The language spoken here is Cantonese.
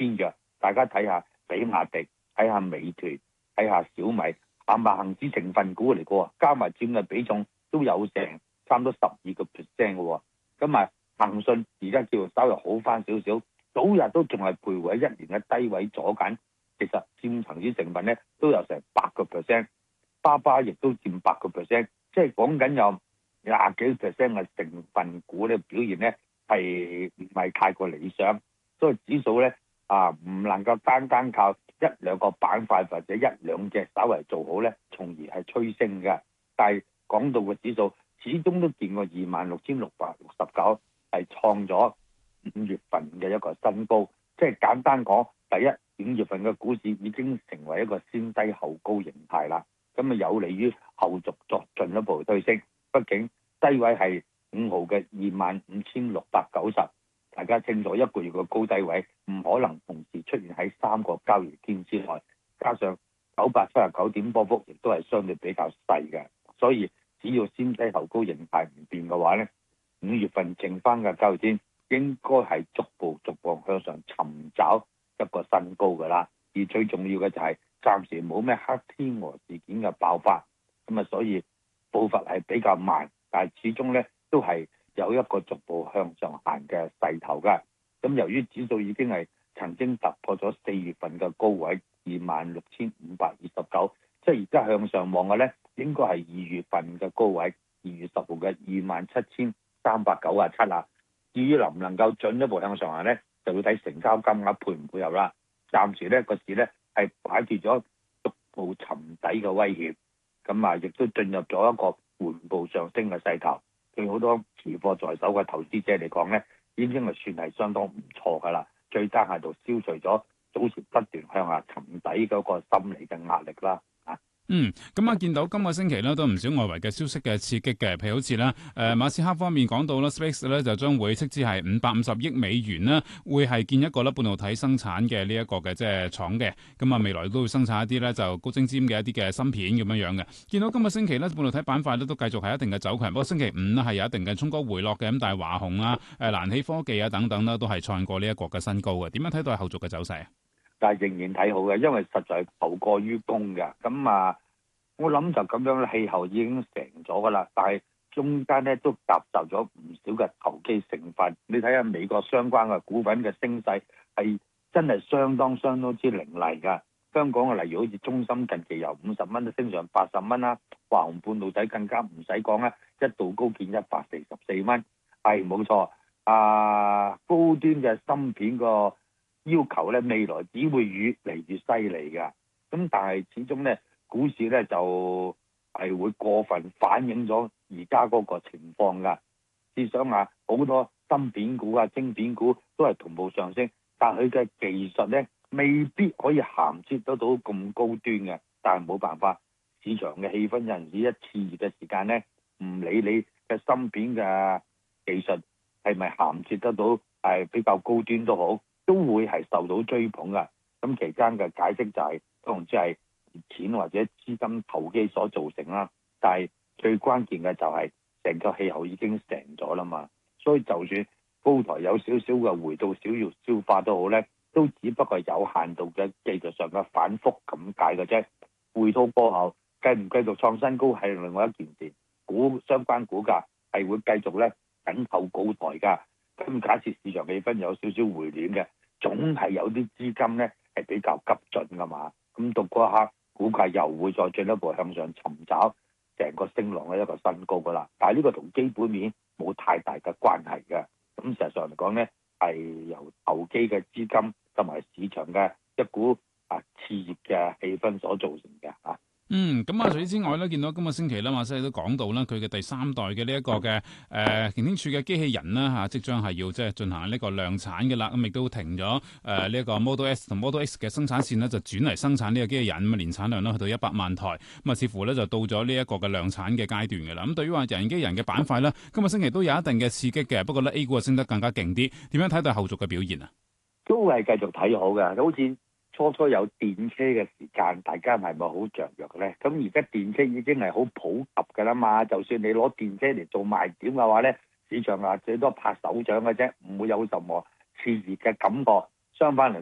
偏弱。大家睇下比亞迪，睇下美團，睇下小米，冚唪唥恒指成分股嚟嘅，加埋佔嘅比重都有成差唔多12%嘅喎。咁啊，騰訊而家叫做稍微好翻少少，早日都仲係徘徊喺1年嘅低位阻緊。其實佔恒指成分咧都有成8%，巴巴亦都佔8%，即係講緊有20幾% 嘅成分股咧表現咧係唔係太過理想，所以指數咧唔能夠單單靠一兩個板塊或者一兩隻稍微做好咧，從而係催升嘅。但係講到個指數，始終都見過26,669，係創咗5月份嘅一個新高。即係簡單講，第一5月份嘅股市已經成為一個先低後高形態啦，咁啊有利於後續作進一步推升。畢竟低位係5號嘅25,690，大家清楚一個月嘅高低位唔可能同時出現喺3個交易天之內，加上979點波幅亦都係相對比較細嘅，所以只要先低後高形態唔變嘅話呢，5月份剩翻嘅交易天應該係逐步向上尋找一個新高㗎啦。而最重要嘅就係暫時冇咩黑天鵝事件嘅爆發，咁啊所以步伐係比較慢，但係始終咧都係有一個逐步向上行嘅勢頭㗎。咁由於指數已經係曾經突破咗4月份嘅高位26,529，即係而家向上望嘅咧應該係2月份嘅高位2月10號嘅27,397啊。至於能唔能夠進一步向上行咧，就要睇成交金額配唔配合啦。暫時咧個市咧係擺脫咗逐步沉底嘅威脅，咁啊亦都進入咗一個緩步上升嘅勢頭。對好多持貨在手嘅投資者嚟講咧，已經係算係相當唔錯㗎啦。最低限度消除咗早前不斷向下沉底嗰個心理嘅壓力啦。 咁啊，見到今個星期咧都唔少外圍嘅消息嘅刺激嘅，譬如好似咧，馬斯克方面講到啦 ，SpaceX 咧就將會斥資係550億美元啦，會係建一個咧半導體生產嘅呢一個嘅即係廠嘅，咁啊未來都會生產一啲咧就高精尖嘅一啲嘅芯片咁樣樣嘅。見到今個星期咧半導體板塊咧都繼續係一定嘅走強，不過星期五呢係有一定嘅衝高回落嘅，咁但係華虹啊、蘭希科技啊等等呢都係創過呢一個嘅新高嘅。點樣睇到後續嘅走勢啊？ 但係仍然睇好嘅，因為實在求過於功嘅。咁啊，我諗就咁樣氣候已經成咗噶啦，但係中間咧都夾雜咗唔少嘅投機成分。你睇下美國相關嘅股份嘅升勢係真係相當之凌厲㗎。香港嘅例如好似中芯近期由50蚊都升上80蚊啦，華虹半導體更加唔使講啦，一度高見144蚊。係冇錯，高端嘅芯片個要求咧，未來只會越嚟越犀利㗎。咁但係始終咧，股市咧就係會過分反映咗而家嗰個情況㗎。試想下，好多芯片股啊、晶片股都係同步上升，但係佢嘅技術咧未必可以銜接得到咁高端嘅。但係冇辦法，市場嘅氣氛有陣時一熾熱嘅時間咧，唔理你嘅芯片嘅技術係咪銜接得到係比較高端都好，都會係受到追捧㗎。咁期間嘅解釋就係可能只係錢或者資金投機所造成啦。但係最關鍵嘅就係成個氣候已經成咗啦嘛，所以就算高台有少少嘅回到小要消化都好咧，都只不過有限度嘅技術上嘅反覆咁解嘅啫。回到過後繼唔繼續創新高係另外一件事，相關股價係會繼續咧緊扣高台㗎。咁假設市場氣氛有少少回暖嘅，總係有啲資金咧係比較急進㗎嘛。咁到嗰一刻，股價又會再進一步向上尋找成個升浪嘅一個新高㗎啦。但係呢個同基本面冇太大嘅關係嘅。咁事實上嚟講咧，係由投機嘅資金同埋市場嘅一股熾熱嘅氣氛所造成嘅嚇。 咁除此之外咧，見到今個星期咧，馬西都講到啦，佢嘅第3代嘅呢一個嘅擎天柱嘅機器人啦嚇，即將係要即係進行呢個量產嘅啦，咁亦都停咗呢一個 Model S 同 Model X 嘅生產線呢，就轉嚟生產呢個機器人，咁啊年產量咧去到100萬台，咁啊似乎咧就到咗呢一個嘅量產嘅階段嘅啦。咁對於話人機人嘅板塊咧，今個星期都有一定嘅刺激嘅，不過咧 A 股啊升得更加勁啲，點樣睇到後續嘅表現啊？ 都係繼續睇好嘅，好似初有電車嘅時間，大家係咪好雀躍咧？咁而家電車已經係好普及㗎啦嘛，就算你攞電車嚟做賣點嘅話咧，市場最多拍手掌嘅啫，唔會有什麼熾熱嘅感覺。相反嚟